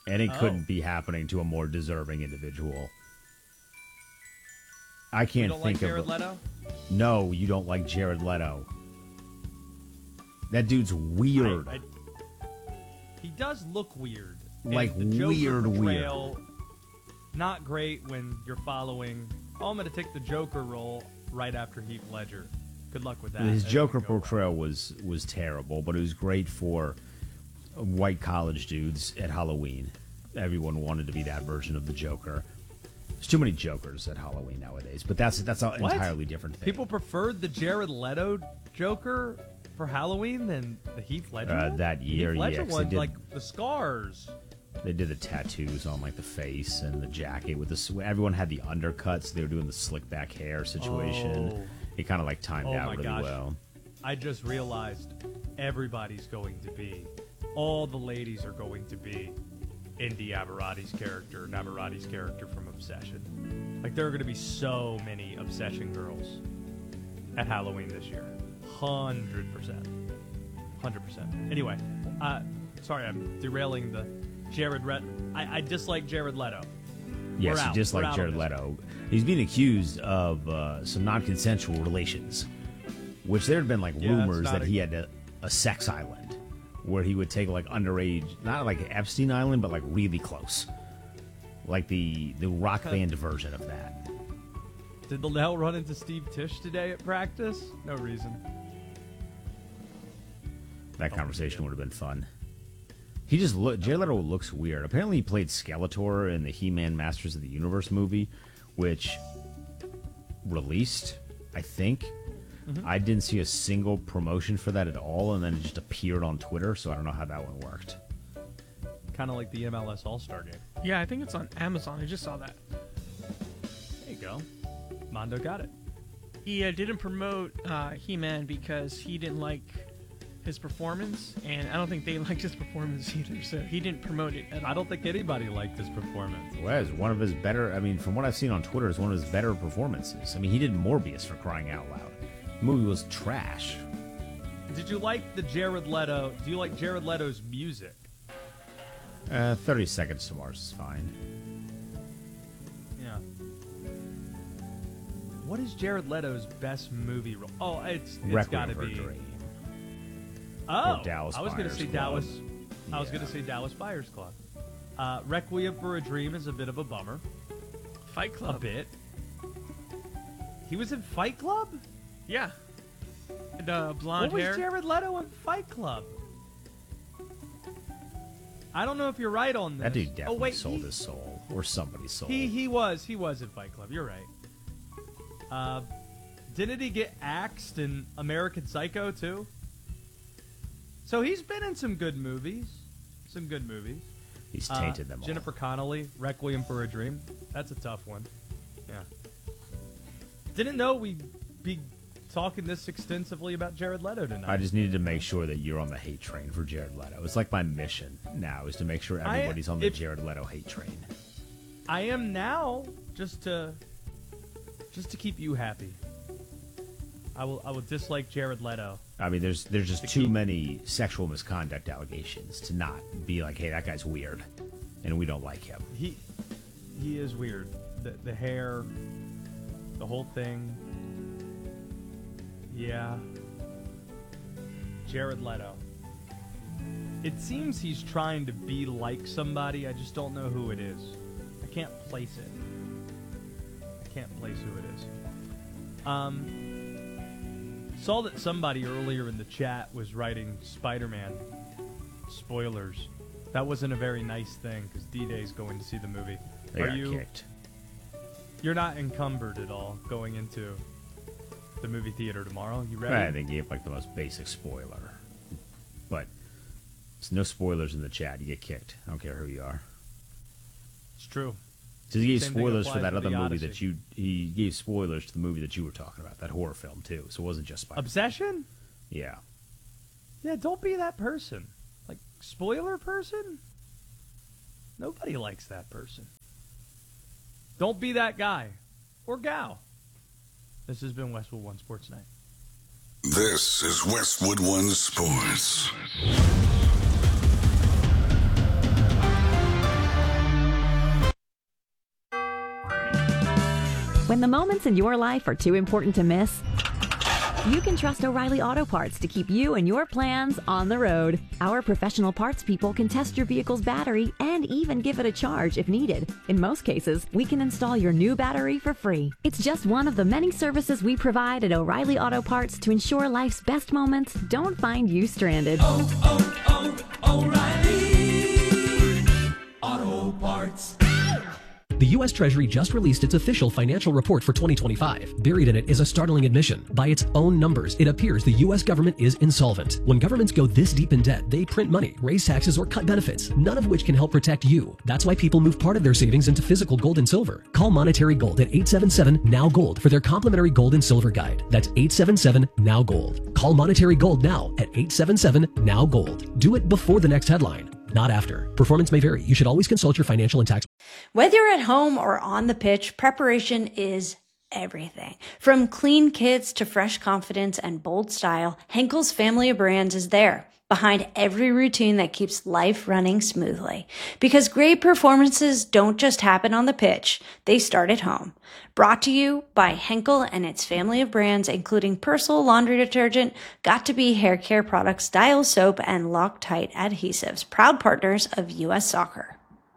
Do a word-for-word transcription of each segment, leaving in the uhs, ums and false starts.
And it Oh. couldn't be happening to a more deserving individual. I You can't don't think like Jared of. Leto? No, you don't like Jared Leto. That dude's weird. I, I, he does look weird. And Like, the Joker weird, portrayal, not great when you're following. Oh, I'm going to take the Joker role right after Heath Ledger. Good luck with that. His That Joker didn't go well. portrayal was was terrible, but it was great for white college dudes at Halloween. Everyone wanted to be that version of the Joker. There's too many Jokers at Halloween nowadays, but that's that's an What? entirely different thing. People preferred the Jared Leto Joker for Halloween than the Heath Ledger Uh, one? that The year, Heath Ledger yeah, 'cause they one, did- like the scars. They did the tattoos on like the face and the jacket with the. sw- Everyone had the undercuts. They were doing the slick back hair situation. Oh. It kind of like timed Oh out my really gosh. well. I just realized everybody's going to be, all the ladies are going to be Indy Averati's character, Navarati's character from Obsession. Like, there are going to be so many Obsession girls at Halloween this year. one hundred percent. one hundred percent. Anyway, uh, sorry, I'm derailing the Jared Red. I, I dislike Jared Leto. Yes, We're you out. just We're like out Jared on this. Leto. He's being accused of uh, some non-consensual relations, which there had been like Yeah, that's rumors not that a- he had a, a sex island where he would take like underage, not like Epstein Island, but like really close, like the the rock band version of that. Did the Liddell run into Steve Tisch today at practice? No reason. That conversation would have been fun. He just look. Jared Leto looks weird. Apparently, he played Skeletor in the He-Man Masters of the Universe movie, which released, I think. Mm-hmm. I didn't see a single promotion for that at all, and then it just appeared on Twitter. So I don't know how that one worked. Kind of like the M L S All-Star game. Yeah, I think it's on Amazon. I just saw that. There you go. Mondo got it. He uh, didn't promote uh, He-Man because he didn't like his performance, and I don't think they liked his performance either, so he didn't promote it at all. I don't think anybody liked his performance. Well, it's one of his better. I mean, from what I've seen on Twitter, it's one of his better performances. I mean, he did Morbius for crying out loud. The movie was trash. Did you like the Jared Leto? Do you like Jared Leto's music? Uh, Thirty Seconds to Mars is fine. Yeah. What is Jared Leto's best movie role? Oh, it's it's Requiem got to for a be. Dream. Oh, Or Dallas I was going to Buyers say Club. Dallas. I was Yeah. going to say Dallas Buyers Club. Uh, Requiem for a Dream is a bit of a bummer. Fight A Club. bit. He was in Fight Club. Yeah. And, uh, blonde What hair. was Jared Leto in Fight Club? I don't know if you're right on this. That dude oh, definitely wait, sold he, his soul, or somebody's soul. He he was he was in Fight Club. You're right. Uh, didn't he get axed in American Psycho too? So he's been in some good movies. Some good movies. He's Uh, tainted them all. Jennifer Connelly, Requiem for a Dream. That's a tough one. Yeah. Didn't know we'd be talking this extensively about Jared Leto tonight. I just needed to make sure that you're on the hate train for Jared Leto. It's like my mission now is to make sure I- everybody's on the if- Jared Leto hate train. I am now just to just to keep you happy. I will I will dislike Jared Leto. I mean, there's there's just The too key- many sexual misconduct allegations to not be like, hey, that guy's weird, and we don't like him. He he is weird. The the hair, the whole thing. Yeah. Jared Leto. It seems he's trying to be like somebody. I just don't know who it is. I can't place it. I can't place who it is. Um, saw that somebody earlier in the chat was writing Spider-Man spoilers. That wasn't a very nice thing because D-Day's going to see the movie. They Are got you? kicked. You're not encumbered at all going into the movie theater tomorrow. You ready? Right, they gave like the most basic spoiler, but there's no spoilers in the chat. You get kicked. I don't care who you are. It's true. So he gave Same thing spoilers for applies that to other The movie Odyssey. that you. He gave spoilers to the movie that you were talking about, that horror film too. So it wasn't just Spider. Obsession? Yeah. Yeah, don't be that person. Like, spoiler person? Nobody likes that person. Don't be that guy. Or gal. This has been Westwood One Sports Night. This is Westwood One Sports. When the moments in your life are too important to miss, you can trust O'Reilly Auto Parts to keep you and your plans on the road. Our professional parts people can test your vehicle's battery and even give it a charge if needed. In most cases, we can install your new battery for free. It's just one of the many services we provide at O'Reilly Auto Parts to ensure life's best moments don't find you stranded. Oh, oh, oh, O'Reilly Auto Parts. The U S Treasury just released its official financial report for twenty twenty-five. Buried in it is a startling admission. By its own numbers, it appears the U S government is insolvent. When governments go this deep in debt, they print money, raise taxes, or cut benefits, none of which can help protect you. That's why people move part of their savings into physical gold and silver. Call Monetary Gold at eight seven seven, N O W Gold for their complimentary gold and silver guide. That's eight seven seven, N O W Gold. Call Monetary Gold now at eight seven seven, N O W Gold. Do it before the next headline, not after. Performance may vary. You should always consult your financial and tax. Whether you're at home or on the pitch, preparation is everything. From clean kits to fresh confidence and bold style, Henkel's family of brands is there, behind every routine that keeps life running smoothly. Because great performances don't just happen on the pitch, they start at home. Brought to you by Henkel and its family of brands, including Persil laundry detergent, Got2b hair care products, Dial soap, and Loctite adhesives, proud partners of U S Soccer.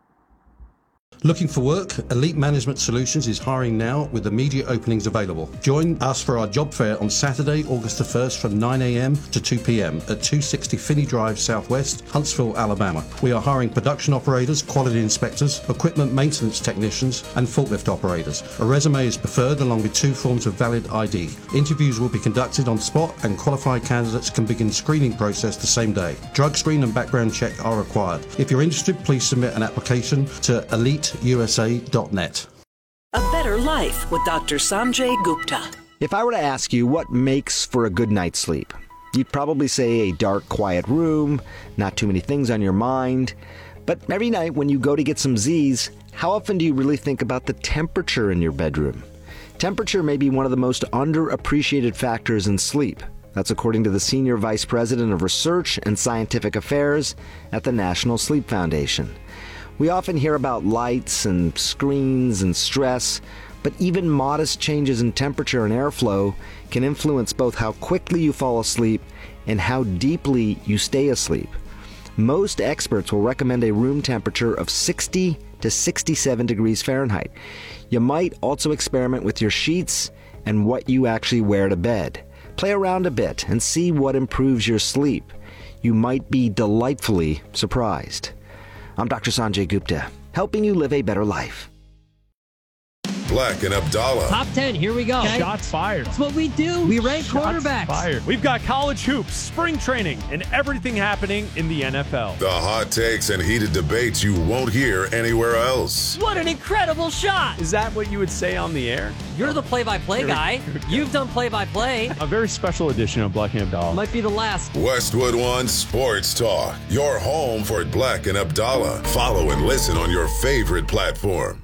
Looking for work? Elite Management Solutions is hiring now with immediate openings available. Join us for our job fair on Saturday, August the first from nine a.m. to two p.m. at two sixty Finney Drive Southwest, Huntsville, Alabama. We are hiring production operators, quality inspectors, equipment maintenance technicians, and forklift operators. A resume is preferred along with two forms of valid I D. Interviews will be conducted on spot and qualified candidates can begin screening process the same day. Drug screen and background check are required. If you're interested, please submit an application to elite u s a dot net. A better life with Doctor Sanjay Gupta. If I were to ask you what makes for a good night's sleep, you'd probably say a dark, quiet room, not too many things on your mind. But every night when you go to get some Z's, how often do you really think about the temperature in your bedroom? Temperature may be one of the most underappreciated factors in sleep. That's according to the Senior Vice President of Research and Scientific Affairs at the National Sleep Foundation. We often hear about lights and screens and stress, but even modest changes in temperature and airflow can influence both how quickly you fall asleep and how deeply you stay asleep. Most experts will recommend a room temperature of sixty to sixty-seven degrees Fahrenheit. You might also experiment with your sheets and what you actually wear to bed. Play around a bit and see what improves your sleep. You might be delightfully surprised. I'm Doctor Sanjay Gupta, helping you live a better life. Black and Abdallah. Top ten, here we go. Okay. Shots fired. That's what we do. We rank Shots quarterbacks. Fired. We've got college hoops, spring training, and everything happening in the N F L. The hot takes and heated debates you won't hear anywhere else. What an incredible shot. Is that what you would say on the air? You're the play-by-play guy. You've done play-by-play. A very special edition of Black and Abdallah. Might be the last. Westwood One Sports Talk. Your home for Black and Abdallah. Follow and listen on your favorite platform.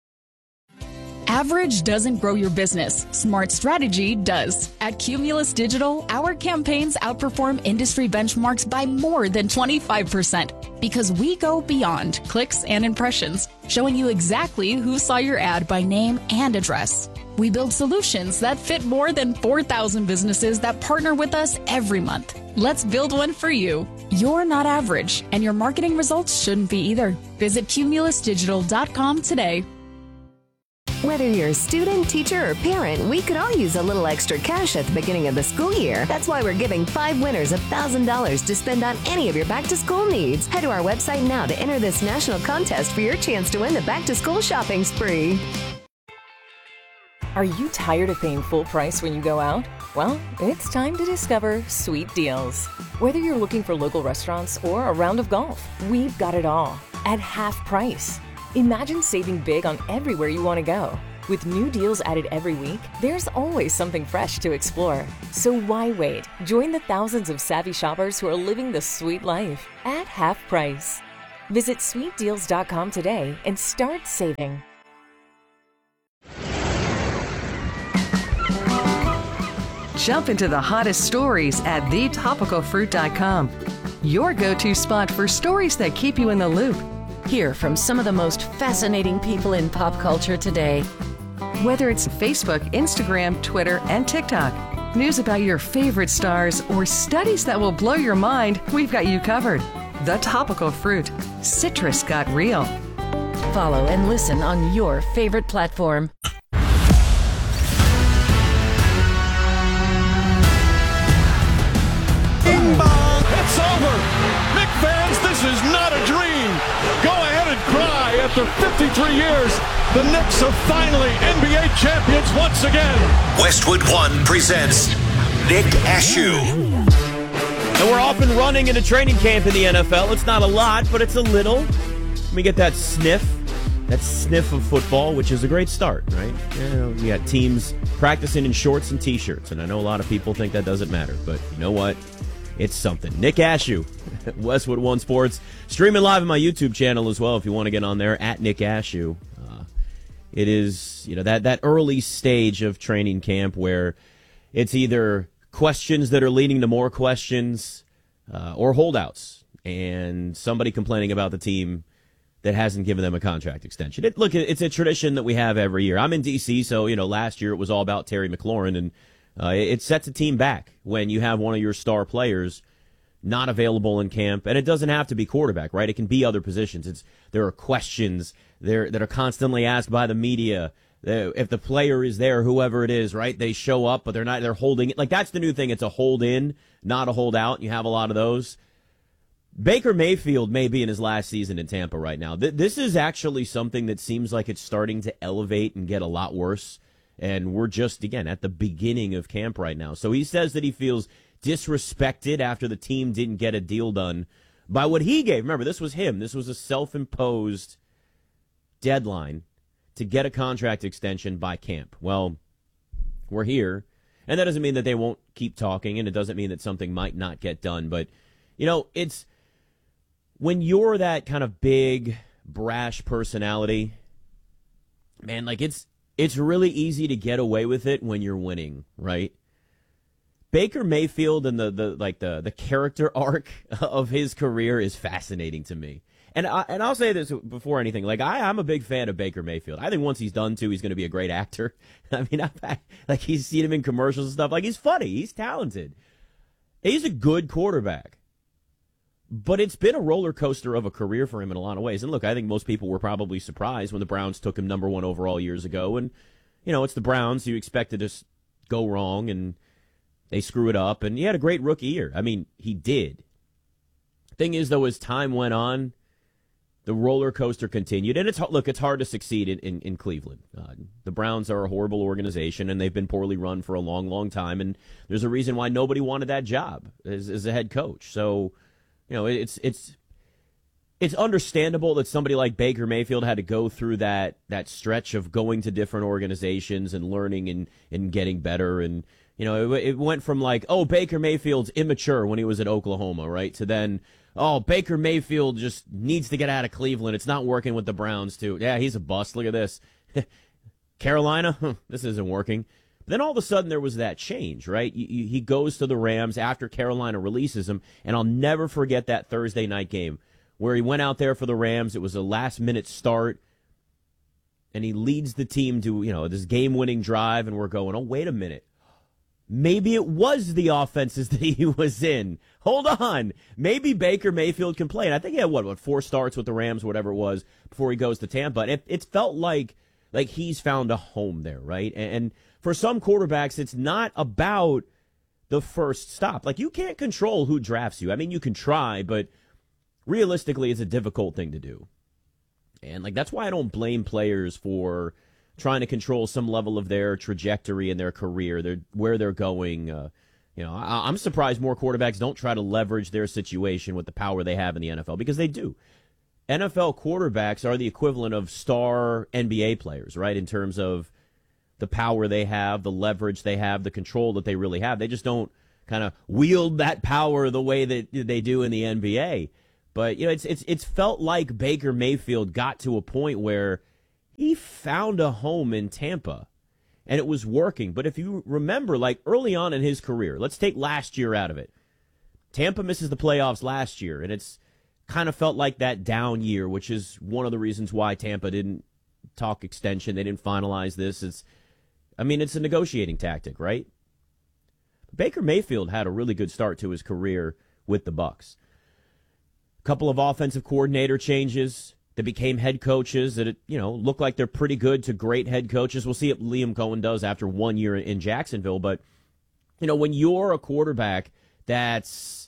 Average doesn't grow your business. Smart strategy does. At Cumulus Digital, our campaigns outperform industry benchmarks by more than twenty-five percent because we go beyond clicks and impressions, showing you exactly who saw your ad by name and address. We build solutions that fit more than four thousand businesses that partner with us every month. Let's build one for you. You're not average, and your marketing results shouldn't be either. Visit cumulus digital dot com today. Whether you're a student, teacher, or parent, we could all use a little extra cash at the beginning of the school year. That's why we're giving five winners one thousand dollars to spend on any of your back-to-school needs. Head to our website now to enter this national contest for your chance to win the back-to-school shopping spree. Are you tired of paying full price when you go out? Well, it's time to discover Sweet Deals. Whether you're looking for local restaurants or a round of golf, we've got it all at half price. Imagine saving big on everywhere you want to go. With new deals added every week, there's always something fresh to explore. So why wait? Join the thousands of savvy shoppers who are living the sweet life at half price. Visit sweet deals dot com today and start saving. Jump into the hottest stories at the topical fruit dot com. Your go-to spot for stories that keep you in the loop. Hear from some of the most fascinating people in pop culture today. Whether it's Facebook, Instagram, Twitter, and TikTok, news about your favorite stars, or studies that will blow your mind, we've got you covered. The Topical Fruit. Citrus got real. Follow and listen on your favorite platform. Bing bong, it's over. Knick fans, this is not a dream. Go ahead and cry. After fifty-three years, the Knicks are finally N B A champions once again. Westwood One presents Nick Ashew. And we're off and running into training camp in the N F L. It's not a lot, but it's a little. We get that sniff, that sniff of football, which is a great start, right? You know, you got teams practicing in shorts and T-shirts, and I know a lot of people think that doesn't matter, but you know what? It's something. Nick Ashew, Westwood One Sports, streaming live on my YouTube channel as well if you want to get on there, at Nick Ashew. Uh, it is, you know, that, that early stage of training camp where it's either questions that are leading to more questions uh, or holdouts and somebody complaining about the team that hasn't given them a contract extension. It, look, it's a tradition that we have every year. I'm in D C, so, you know, last year it was all about Terry McLaurin, and uh, it, it sets a team back when you have one of your star players not available in camp. And it doesn't have to be quarterback, right? It can be other positions. It's There are questions there that are constantly asked by the media. If the player is there, whoever it is, right, they show up, but they're not, they're holding it. Like, that's the new thing. It's a hold in, not a hold out. You have a lot of those. Baker Mayfield may be in his last season in Tampa right now. Th- this is actually something that seems like it's starting to elevate and get a lot worse. And we're just, again, at the beginning of camp right now. So he says that he feels disrespected after the team didn't get a deal done by what he gave. Remember, this was him. This was a self-imposed deadline to get a contract extension by camp. Well, we're here, and that doesn't mean that they won't keep talking, and it doesn't mean that something might not get done. But, you know, it's when you're that kind of big, brash personality, man, like it's it's really easy to get away with it when you're winning, right? Baker Mayfield and the, the like the, the character arc of his career is fascinating to me. And I, and I'll say this before anything. Like, I, I'm a big fan of Baker Mayfield. I think once he's done, too, he's going to be a great actor. I mean, I've, like, he's seen him in commercials and stuff. Like, he's funny. He's talented. He's a good quarterback. But it's been a roller coaster of a career for him in a lot of ways. And, look, I think most people were probably surprised when the Browns took him number one overall years ago. And, you know, it's the Browns. You expect to just go wrong, and they screw it up. And he had a great rookie year. I mean, he did. Thing is, though, as time went on, the roller coaster continued, and it's look, it's hard to succeed in, in, in Cleveland. Uh, the Browns are a horrible organization, and they've been poorly run for a long, long time, and there's a reason why nobody wanted that job as, as a head coach. So, you know, it's it's it's understandable that somebody like Baker Mayfield had to go through that that stretch of going to different organizations and learning and, and getting better. And, you know, it, it went from like, oh, Baker Mayfield's immature when he was at Oklahoma, right, to then, oh, Baker Mayfield just needs to get out of Cleveland. It's not working with the Browns, too. Yeah, he's a bust. Look at this. Carolina, huh, this isn't working. But then all of a sudden there was that change, right? You, you, he goes to the Rams after Carolina releases him, and I'll never forget that Thursday night game where he went out there for the Rams. It was a last-minute start, and he leads the team to, you know, this game-winning drive, and we're going, oh, wait a minute. Maybe it was the offenses that he was in. Hold on. Maybe Baker Mayfield can play. And I think he had, what, what, four starts with the Rams, whatever it was, before he goes to Tampa. And it, it felt like like he's found a home there, right? And, and for some quarterbacks, it's not about the first stop. Like, you can't control who drafts you. I mean, you can try, but realistically, it's a difficult thing to do. And, like, that's why I don't blame players for trying to control some level of their trajectory in their career, their, where they're going. Uh, you know, I, I'm surprised more quarterbacks don't try to leverage their situation with the power they have in the N F L, because they do. N F L quarterbacks are the equivalent of star N B A players, right, in terms of the power they have, the leverage they have, the control that they really have. They just don't kind of wield that power the way that they do in the N B A. But, you know, it's it's it's felt like Baker Mayfield got to a point where he found a home in Tampa, and it was working. But if you remember, like, early on in his career, let's take last year out of it. Tampa misses the playoffs last year, and it's kind of felt like that down year, which is one of the reasons why Tampa didn't talk extension. They didn't finalize this. It's, I mean, it's a negotiating tactic, right? Baker Mayfield had a really good start to his career with the Bucs. A couple of offensive coordinator changes that became head coaches that, you know, look like they're pretty good to great head coaches. We'll see what Liam Cohen does after one year in Jacksonville. But, you know, when you're a quarterback that's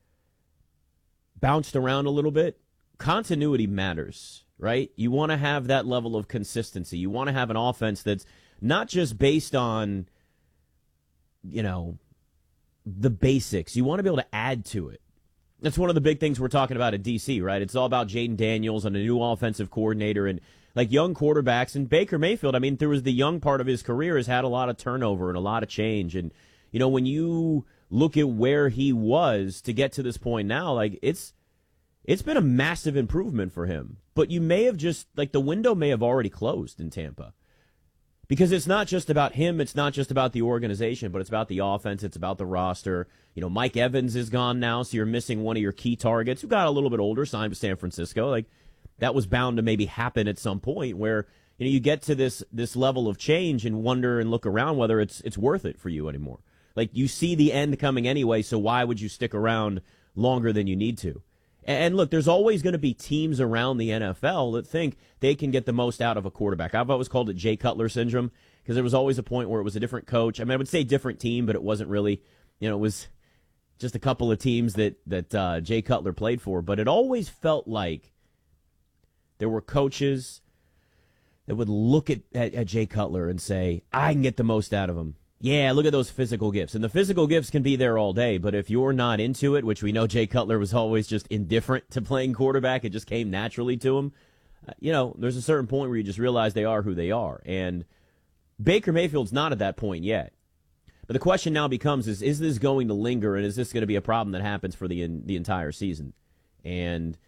bounced around a little bit, continuity matters, right? You want to have that level of consistency. You want to have an offense that's not just based on, you know, the basics. You want to be able to add to it. That's one of the big things we're talking about at D C, right? It's all about Jaden Daniels and a new offensive coordinator and like young quarterbacks. And Baker Mayfield, I mean, there was the young part of his career has had a lot of turnover and a lot of change. And, you know, when you look at where he was to get to this point now, like it's it's been a massive improvement for him. But you may have just, like the window may have already closed in Tampa. Because it's not just about him, it's not just about the organization, but it's about the offense, it's about the roster. You know, Mike Evans is gone now, so you're missing one of your key targets who got a little bit older, signed with San Francisco. Like, that was bound to maybe happen at some point where, you know, you get to this this level of change and wonder and look around whether it's it's worth it for you anymore. Like, you see the end coming anyway, so why would you stick around longer than you need to? And look, there's always going to be teams around the N F L that think they can get the most out of a quarterback. I've always called it Jay Cutler syndrome because there was always a point where it was a different coach. I mean, I would say different team, but it wasn't really, you know, it was just a couple of teams that, that uh, Jay Cutler played for. But it always felt like there were coaches that would look at, at, at Jay Cutler and say, I can get the most out of him. Yeah, look at those physical gifts. And the physical gifts can be there all day, but if you're not into it, which we know Jay Cutler was always just indifferent to playing quarterback, it just came naturally to him, uh, you know, there's a certain point where you just realize they are who they are. And Baker Mayfield's not at that point yet. But the question now becomes, is is this going to linger, and is this going to be a problem that happens for the in, the entire season? And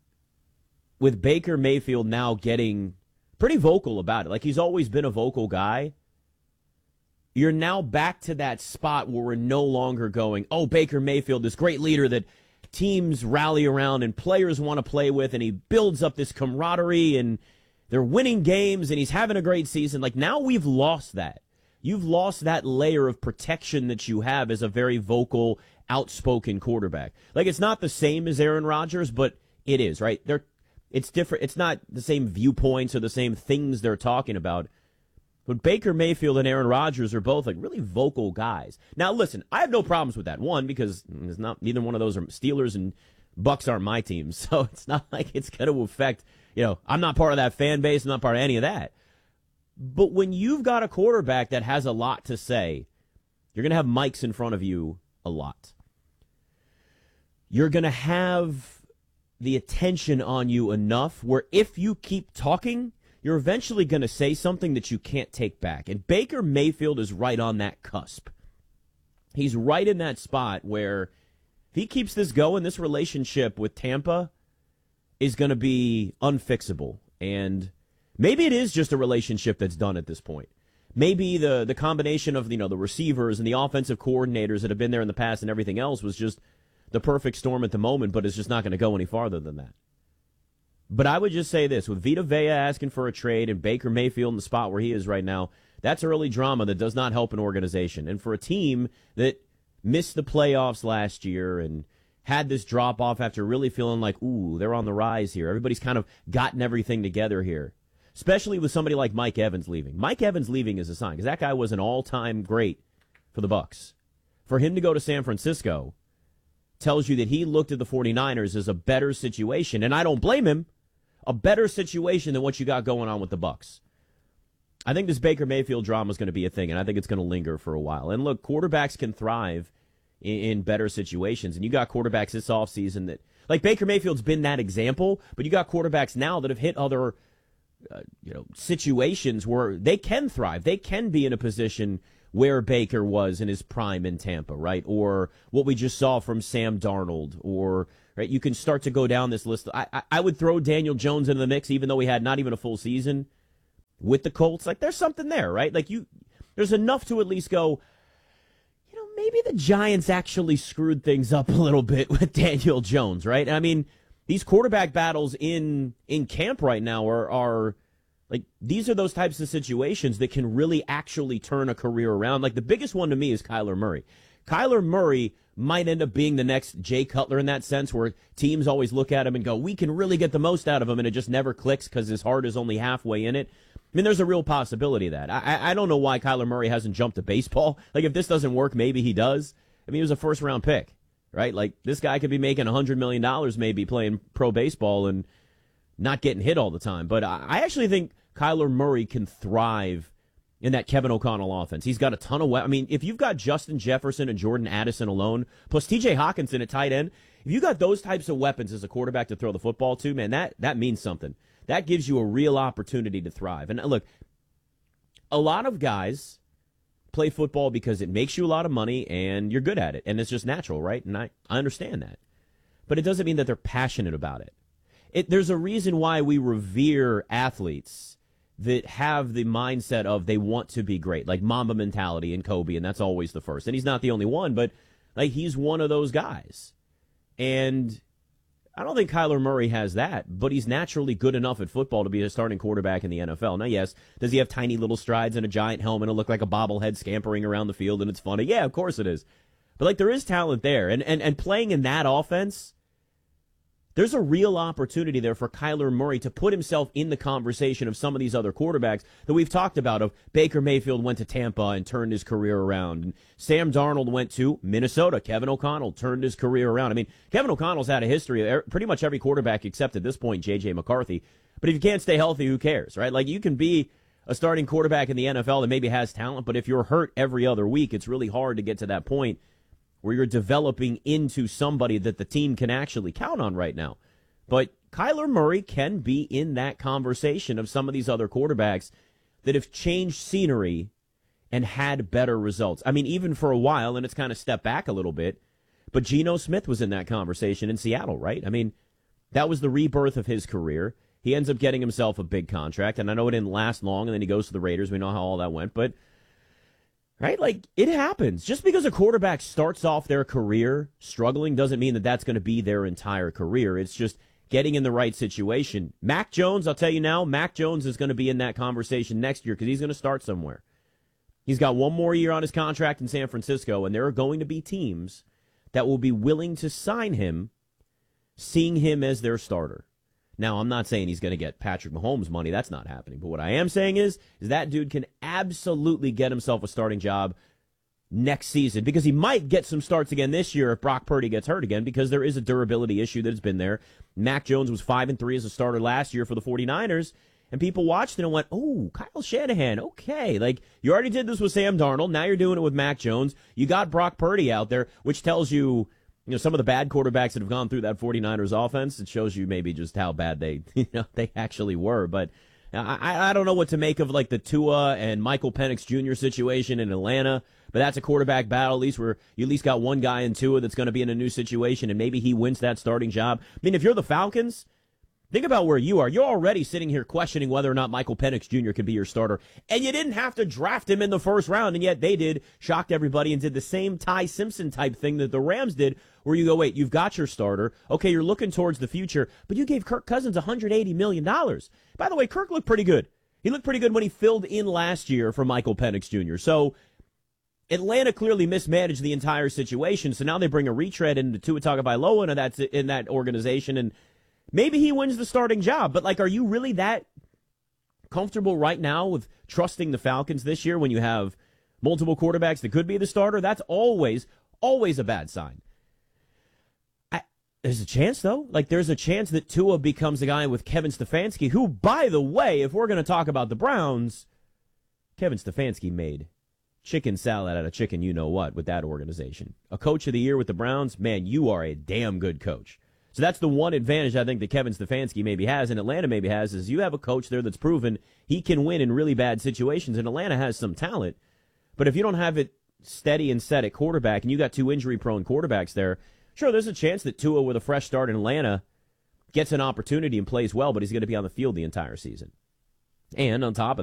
with Baker Mayfield now getting pretty vocal about it, like he's always been a vocal guy, you're now back to that spot where we're no longer going, oh, Baker Mayfield, this great leader that teams rally around and players want to play with, and he builds up this camaraderie, and they're winning games, and he's having a great season. Like, now we've lost that. You've lost that layer of protection that you have as a very vocal, outspoken quarterback. Like, it's not the same as Aaron Rodgers, but it is, right? They're, it's different. It's not the same viewpoints or the same things they're talking about. But Baker Mayfield and Aaron Rodgers are both like really vocal guys. Now, listen, I have no problems with that. One, because it's not neither one of those are Steelers and Bucks aren't my teams, so it's not like it's going to affect. You know, I'm not part of that fan base. I'm not part of any of that. But when you've got a quarterback that has a lot to say, you're going to have mics in front of you a lot. You're going to have the attention on you enough where if you keep talking, you're eventually going to say something that you can't take back. And Baker Mayfield is right on that cusp. He's right in that spot where if he keeps this going, this relationship with Tampa is going to be unfixable. And maybe it is just a relationship that's done at this point. Maybe the, the combination of, you know, the receivers and the offensive coordinators that have been there in the past and everything else was just the perfect storm at the moment, but it's just not going to go any farther than that. But I would just say this, with Vita Vea asking for a trade and Baker Mayfield in the spot where he is right now, that's early drama that does not help an organization. And for a team that missed the playoffs last year and had this drop-off after really feeling like, ooh, they're on the rise here. Everybody's kind of gotten everything together here, especially with somebody like Mike Evans leaving. Mike Evans leaving is a sign, because that guy was an all-time great for the Bucs. For him to go to San Francisco tells you that he looked at the 49ers as a better situation, and I don't blame him. A better situation than what you got going on with the Bucs. I think this Baker Mayfield drama is going to be a thing, and I think it's going to linger for a while. And look, quarterbacks can thrive in, in better situations, and you got quarterbacks this offseason that, like Baker Mayfield's been that example, but you got quarterbacks now that have hit other uh, you know, situations where they can thrive. They can be in a position where Baker was in his prime in Tampa, right? Or what we just saw from Sam Darnold, or right, you can start to go down this list. I, I, I would throw Daniel Jones into the mix, even though he had not even a full season with the Colts. Like, there's something there, right? Like, you, there's enough to at least go, you know, maybe the Giants actually screwed things up a little bit with Daniel Jones, right? I mean, these quarterback battles in in camp right now are are Like, these are those types of situations that can really actually turn a career around. Like, the biggest one to me is Kyler Murray. Kyler Murray might end up being the next Jay Cutler in that sense, where teams always look at him and go, we can really get the most out of him, and it just never clicks because his heart is only halfway in it. I mean, there's a real possibility of that. I, I don't know why Kyler Murray hasn't jumped to baseball. Like, if this doesn't work, maybe he does. I mean, he was a first-round pick, right? Like, this guy could be making one hundred million dollars maybe playing pro baseball and not getting hit all the time. But I, I actually think Kyler Murray can thrive in that Kevin O'Connell offense. He's got a ton of we- I mean, if you've got Justin Jefferson and Jordan Addison alone, plus T J Hawkinson at tight end, if you got those types of weapons as a quarterback to throw the football to, man, that, that means something. That gives you a real opportunity to thrive. And look, a lot of guys play football because it makes you a lot of money and you're good at it. And it's just natural, right? And I, I understand that. But it doesn't mean that they're passionate about it. It. There's a reason why we revere athletes that have the mindset of they want to be great, like Mamba mentality and Kobe, and that's always the first. And he's not the only one, but like he's one of those guys. And I don't think Kyler Murray has that, but he's naturally good enough at football to be a starting quarterback in the N F L. Now, yes, does he have tiny little strides and a giant helmet and look like a bobblehead scampering around the field and it's funny? Yeah, of course it is. But like there is talent there. And and, and playing in that offense, there's a real opportunity there for Kyler Murray to put himself in the conversation of some of these other quarterbacks that we've talked about. Of Baker Mayfield went to Tampa and turned his career around. And Sam Darnold went to Minnesota. Kevin O'Connell turned his career around. I mean, Kevin O'Connell's had a history of pretty much every quarterback except at this point J J McCarthy. But if you can't stay healthy, who cares, right? Like you can be a starting quarterback in the N F L that maybe has talent, but if you're hurt every other week, it's really hard to get to that point where you're developing into somebody that the team can actually count on right now. But Kyler Murray can be in that conversation of some of these other quarterbacks that have changed scenery and had better results. I mean, even for a while, and it's kind of stepped back a little bit, but Geno Smith was in that conversation in Seattle, right? I mean, that was the rebirth of his career. He ends up getting himself a big contract, and I know it didn't last long, and then he goes to the Raiders. We know how all that went, but right? Like, it happens. Just because a quarterback starts off their career struggling doesn't mean that that's going to be their entire career. It's just getting in the right situation. Mac Jones, I'll tell you now, Mac Jones is going to be in that conversation next year because he's going to start somewhere. He's got one more year on his contract in San Francisco, and there are going to be teams that will be willing to sign him, seeing him as their starter. Now, I'm not saying he's going to get Patrick Mahomes money. That's not happening. But what I am saying is, is that dude can absolutely get himself a starting job next season because he might get some starts again this year if Brock Purdy gets hurt again because there is a durability issue that has been there. Mac Jones was five and three as a starter last year for the 49ers, and people watched it and went, oh, Kyle Shanahan, okay. Like, you already did this with Sam Darnold. Now you're doing it with Mac Jones. You got Brock Purdy out there, which tells you, you know, some of the bad quarterbacks that have gone through that 49ers offense, it shows you maybe just how bad they, you know, they actually were. But I, I don't know what to make of, like, the Tua and Michael Penix Junior situation in Atlanta, but that's a quarterback battle, at least where you at least got one guy in Tua that's going to be in a new situation, and maybe he wins that starting job. I mean, if you're the Falcons, think about where you are. You're already sitting here questioning whether or not Michael Penix Junior could be your starter, and you didn't have to draft him in the first round, and yet they did, shocked everybody, and did the same Ty Simpson-type thing that the Rams did, where you go, wait, you've got your starter. Okay, you're looking towards the future, but you gave Kirk Cousins one hundred eighty million dollars. By the way, Kirk looked pretty good. He looked pretty good when he filled in last year for Michael Penix Junior So Atlanta clearly mismanaged the entire situation, so now they bring a retread into Tua Tagovailoa and that's in that organization, and maybe he wins the starting job. But, like, are you really that comfortable right now with trusting the Falcons this year when you have multiple quarterbacks that could be the starter? That's always, always a bad sign. There's a chance, though. Like, there's a chance that Tua becomes a guy with Kevin Stefanski, who, by the way, if we're going to talk about the Browns, Kevin Stefanski made chicken salad out of chicken you-know-what with that organization. A coach of the year with the Browns, man, you are a damn good coach. So that's the one advantage I think that Kevin Stefanski maybe has and Atlanta maybe has is you have a coach there that's proven he can win in really bad situations, and Atlanta has some talent. But if you don't have it steady and set at quarterback and you got two injury-prone quarterbacks there, sure, there's a chance that Tua, with a fresh start in Atlanta, gets an opportunity and plays well, but he's going to be on the field the entire season. And on top of